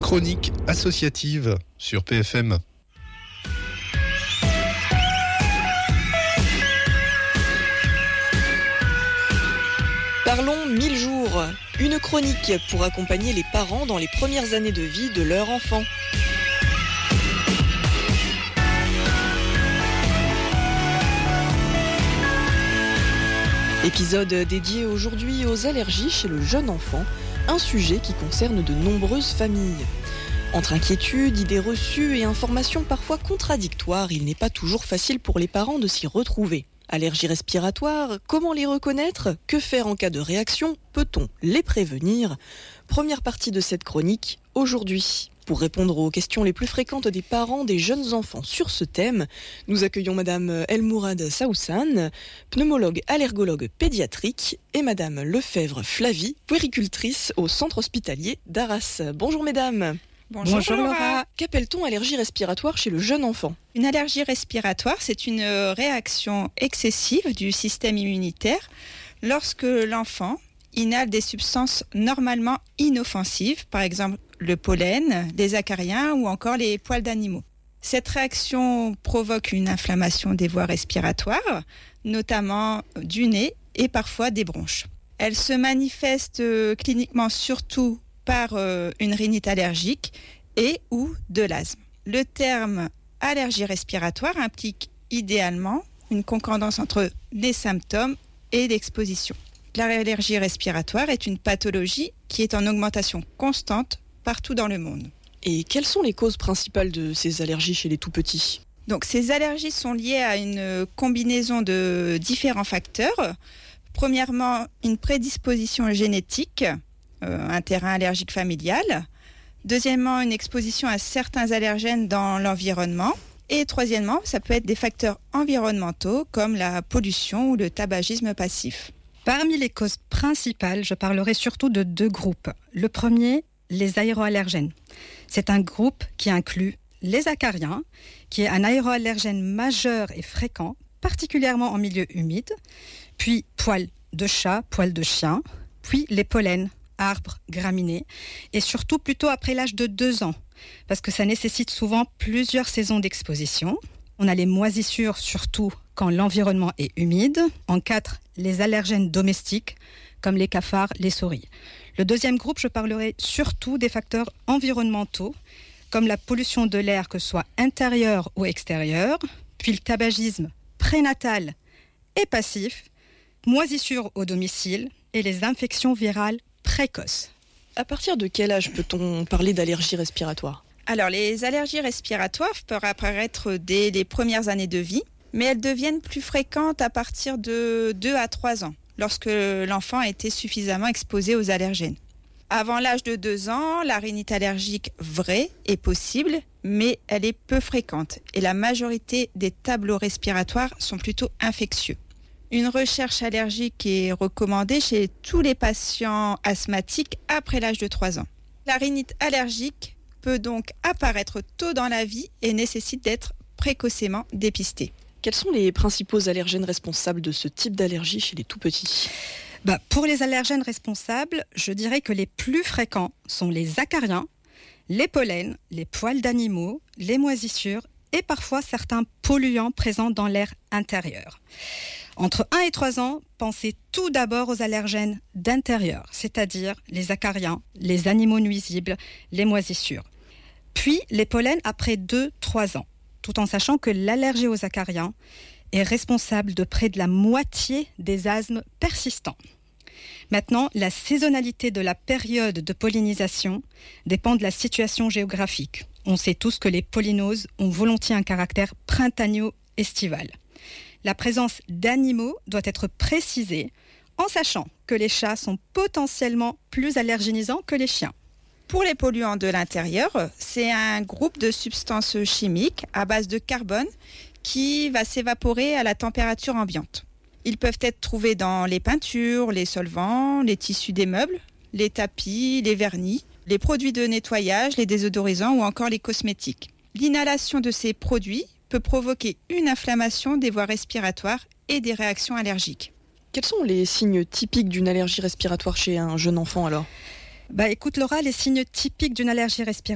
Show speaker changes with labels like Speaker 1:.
Speaker 1: chronique associative sur PFM.
Speaker 2: Parlons 1000 jours, une chronique pour accompagner les parents dans les premières années de vie de leur enfant. Épisode dédié aujourd'hui aux allergies chez le jeune enfant, un sujet qui concerne de nombreuses familles. Entre inquiétudes, idées reçues et informations parfois contradictoires, il n'est pas toujours facile pour les parents de s'y retrouver. Allergies respiratoires, comment les reconnaître? Que faire en cas de réaction? Peut-on les prévenir? Première partie de cette chronique, aujourd'hui. Pour répondre aux questions les plus fréquentes des parents des jeunes enfants sur ce thème, nous accueillons Madame Elmourad Saoussane, pneumologue allergologue pédiatrique, et Madame Lefebvre Flavie, puéricultrice au centre hospitalier d'Arras. Bonjour mesdames.
Speaker 3: Bonjour Laura.
Speaker 2: Qu'appelle-t-on allergie respiratoire chez le jeune enfant?
Speaker 3: Une allergie respiratoire, c'est une réaction excessive du système immunitaire lorsque l'enfant inhale des substances normalement inoffensives, par exemple le pollen, les acariens ou encore les poils d'animaux. Cette réaction provoque une inflammation des voies respiratoires, notamment du nez et parfois des bronches. Elle se manifeste cliniquement surtout par une rhinite allergique et ou de l'asthme. Le terme allergie respiratoire implique idéalement une concordance entre les symptômes et l'exposition. L'allergie respiratoire est une pathologie qui est en augmentation constante partout dans le monde.
Speaker 2: Et quelles sont les causes principales de ces allergies chez les tout-petits?
Speaker 3: Donc, ces allergies sont liées à une combinaison de différents facteurs. Premièrement, une prédisposition génétique, un terrain allergique familial. Deuxièmement, une exposition à certains allergènes dans l'environnement. Et troisièmement, ça peut être des facteurs environnementaux comme la pollution ou le tabagisme passif.
Speaker 4: Parmi les causes principales, je parlerai surtout de deux groupes. Le premier, les aéroallergènes. C'est un groupe qui inclut les acariens, qui est un aéroallergène majeur et fréquent, particulièrement en milieu humide, puis poils de chat, poils de chien, puis les pollens, arbres, graminées, et surtout plutôt après l'âge de 2 ans, parce que ça nécessite souvent plusieurs saisons d'exposition. On a les moisissures, surtout quand l'environnement est humide. En 4, les allergènes domestiques, comme les cafards, les souris. Le deuxième groupe, je parlerai surtout des facteurs environnementaux, comme la pollution de l'air, que ce soit intérieur ou extérieur, puis le tabagisme prénatal et passif, moisissures au domicile et les infections virales précoces.
Speaker 2: À partir de quel âge peut-on parler d'allergie respiratoire?
Speaker 3: Alors, les allergies respiratoires peuvent apparaître dès les premières années de vie, mais elles deviennent plus fréquentes à partir de 2 à 3 ans, lorsque l'enfant a été suffisamment exposé aux allergènes. Avant l'âge de 2 ans, la rhinite allergique vraie est possible, mais elle est peu fréquente et la majorité des tableaux respiratoires sont plutôt infectieux. Une recherche allergique est recommandée chez tous les patients asthmatiques après l'âge de 3 ans. La rhinite allergique peut donc apparaître tôt dans la vie et nécessite d'être précocement dépistée.
Speaker 2: Quels sont les principaux allergènes responsables de ce type d'allergie chez les tout-petits?
Speaker 4: Pour les allergènes responsables, je dirais que les plus fréquents sont les acariens, les pollens, les poils d'animaux, les moisissures et parfois certains polluants présents dans l'air intérieur. Entre 1 et 3 ans, pensez tout d'abord aux allergènes d'intérieur, c'est-à-dire les acariens, les animaux nuisibles, les moisissures. Puis les pollens après 2-3 ans, tout en sachant que l'allergie aux acariens est responsable de près de la moitié des asthmes persistants. Maintenant, la saisonnalité de la période de pollinisation dépend de la situation géographique. On sait tous que les pollinoses ont volontiers un caractère printanier-estival. La présence d'animaux doit être précisée en sachant que les chats sont potentiellement plus allergénisants que les chiens.
Speaker 3: Pour les polluants de l'intérieur, c'est un groupe de substances chimiques à base de carbone qui va s'évaporer à la température ambiante. Ils peuvent être trouvés dans les peintures, les solvants, les tissus des meubles, les tapis, les vernis, les produits de nettoyage, les désodorisants ou encore les cosmétiques. L'inhalation de ces produits peut provoquer une inflammation des voies respiratoires et des réactions allergiques.
Speaker 2: Quels sont les signes typiques d'une allergie respiratoire chez un jeune enfant alors ?
Speaker 4: Écoute Laura, les signes typiques d'une allergie respiratoire